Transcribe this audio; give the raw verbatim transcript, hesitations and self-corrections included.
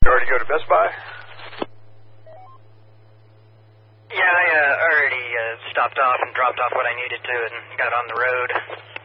You already go to Best Buy? Yeah, I uh, already uh, stopped off and dropped off what I needed to and got on the road.